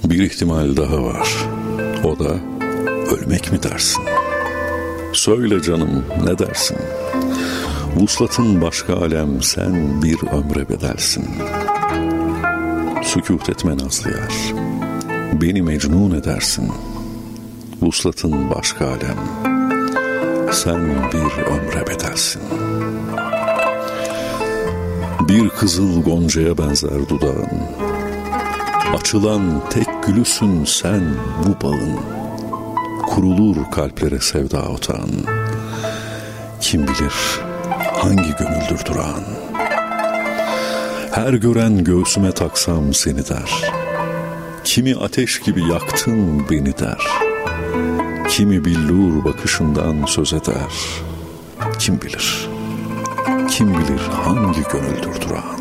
Bir ihtimal daha var. O da ölmek mi dersin? Söyle canım, ne dersin? Vuslatın başka alem, sen bir ömre bedelsin. Sükût etme nazlı yar, beni mecnun edersin. Vuslatın başka alem, sen bir ömre bedelsin. Bir kızıl goncaya benzer dudağın, açılan tek gülüsün sen bu bağın. Kurulur kalplere sevda otağın, kim bilir hangi gönüldür durağın. Her gören göğsüme taksam seni der, kimi ateş gibi yaktın beni der. Kimi billur bakışından söz eder, kim bilir, kim bilir hangi gönüldür durağın.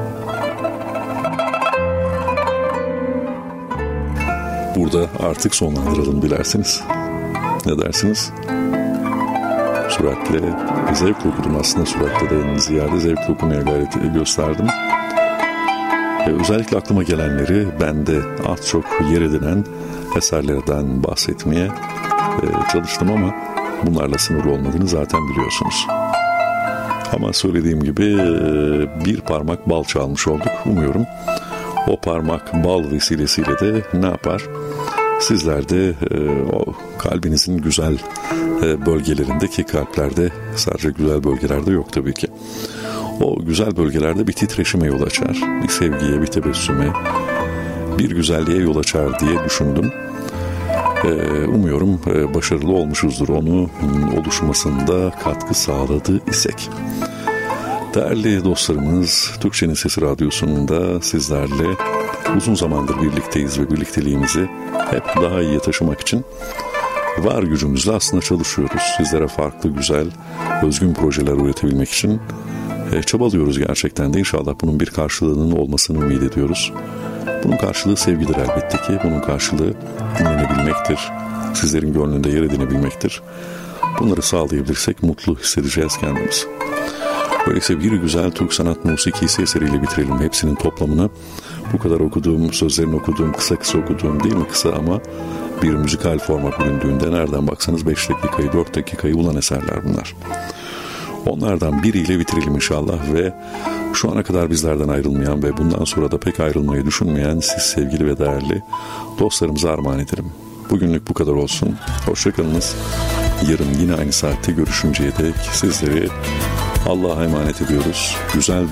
Burada artık sonlandıralım dilerseniz. Ne dersiniz? Süratle zevkle okudum, aslında süratleden ziyade zevkle okumaya gayret gösterdim. Özellikle aklıma gelenleri ben de az çok yer edinen eserlerden bahsetmeye çalıştım ama bunlarla sınırlı olmadığını zaten biliyorsunuz. Ama söylediğim gibi bir parmak bal çalmış olduk. Umuyorum o parmak bal vesilesiyle de ne yapar? Sizler de o kalbinizin güzel bölgelerindeki, kalplerde sadece güzel bölgelerde yok tabii ki. O güzel bölgelerde bir titreşime yol açar. Bir sevgiye, bir tebessüme, bir güzelliğe yol açar diye düşündüm. Umuyorum başarılı olmuşuzdur, onu oluşmasında katkı sağladı isek. Değerli dostlarımız, Türkçenin Sesi Radyosu'nda sizlerle uzun zamandır birlikteyiz ve birlikteliğimizi hep daha iyiye taşımak için var gücümüzle aslında çalışıyoruz. Sizlere farklı, güzel, özgün projeler üretebilmek için çabalıyoruz gerçekten de. İnşallah bunun bir karşılığının olmasını ümit ediyoruz. Bunun karşılığı sevgidir elbette ki. Bunun karşılığı dinlenebilmektir. Sizlerin gönlünde yer edinebilmektir. Bunları sağlayabilirsek mutlu hissedeceğiz kendimizi. Öyleyse bir güzel Türk sanat musikisi eseriyle bitirelim. Hepsinin toplamını, bu kadar okuduğum, sözlerini okuduğum, kısa okuduğum, değil mi kısa ama bir müzikal forma büründüğünde nereden baksanız 5 dakikayı, 4 dakikayı bulan eserler bunlar. Onlardan biriyle bitirelim inşallah ve şu ana kadar bizlerden ayrılmayan ve bundan sonra da pek ayrılmayı düşünmeyen siz sevgili ve değerli dostlarımıza armağan ederim. Bugünlük bu kadar olsun. Hoşçakalınız. Yarın yine aynı saatte görüşünceye dek sizleri Allah'a emanet ediyoruz. Güzel